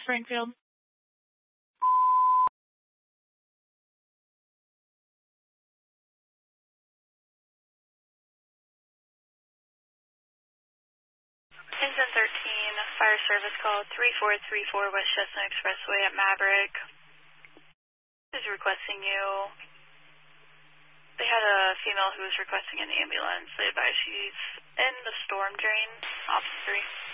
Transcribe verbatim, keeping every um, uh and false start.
Springfield. Engine thirteen, fire service call three four three four West Chestnut Expressway at Maverick. Is requesting you. They had a female who was requesting an ambulance. They advise she's in the storm drain, off three.